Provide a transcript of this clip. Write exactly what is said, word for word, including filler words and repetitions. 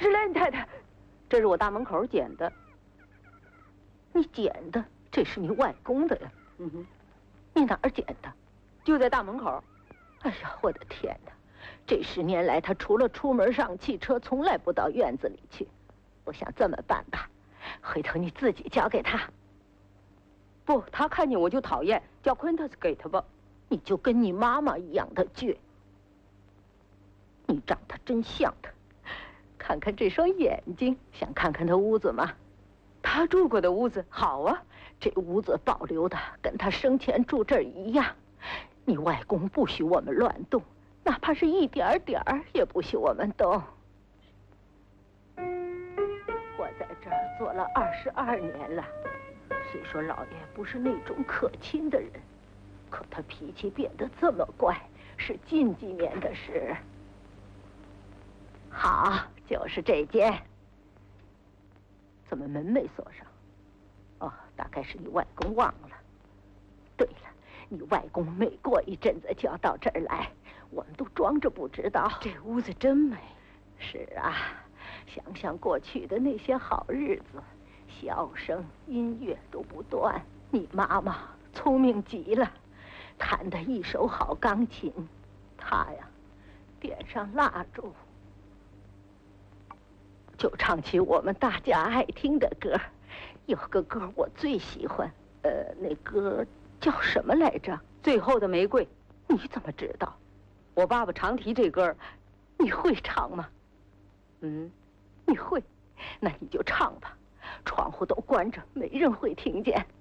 是兰太太， 这是我大门口捡的。 你捡的？这是你外公的呀。 嗯哼， 你哪儿捡的？ 就在大门口。 哎呀，我的天哪！这十年来，他除了出门上汽车，从来不到院子里去。我想这么办吧，回头你自己交给他。 不，他看见我就讨厌，叫昆特斯给他吧。 你就跟你妈妈一样的倔。你长得真像他，看看这双眼睛，想看看他屋子吗？ 他住过的屋子，好啊， 这屋子保留的跟他生前住这儿一样。你外公不许我们乱动，哪怕是一点点儿也不许我们动。我在这儿做了二十二年了，虽说老爷不是那种可亲的人，可他脾气变得这么怪，是近几年的事。好，就是这间。怎么门没锁上？哦，大概是你外公忘了。对了，你外公每过一阵子就要到这儿来，我们都装着不知道。 这屋子真美。 是啊，想想过去的那些好日子，笑声、音乐都不断。你妈妈聪明极了，弹得一手好钢琴。她呀，点上蜡烛，就唱起我们大家爱听的歌。有个歌我最喜欢，呃，那歌叫什么来着？ 最后的玫瑰。 你怎么知道？ 我爸爸常提这歌。 你会唱吗？ 嗯， 你会，那你就唱吧。窗户都关着，没人会听见。